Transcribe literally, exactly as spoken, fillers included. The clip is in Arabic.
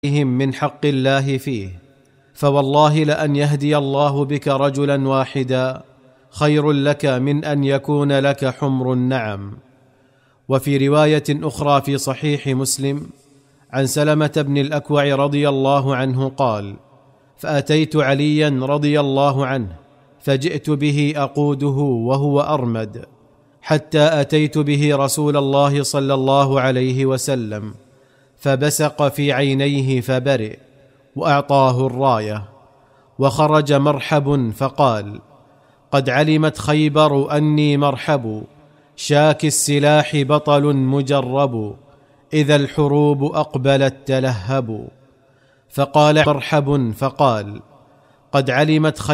من حق الله فيه، فوالله لأن يهدي الله بك رجلا واحدا خير لك من أن يكون لك حمر النعم. وفي رواية أخرى في صحيح مسلم عن سلمة بن الأكوع رضي الله عنه قال: فأتيت عليا رضي الله عنه فجئت به أقوده وهو أرمد، حتى أتيت به رسول الله صلى الله عليه وسلم فبسق في عينيه فبرئ، وأعطاه الراية، وخرج مرحب فقال: قد علمت خيبر أني مرحب، شاك السلاح بطل مجرب، إذا الحروب أقبلت تلهب. فقال مرحب فقال: قد علمت خيبر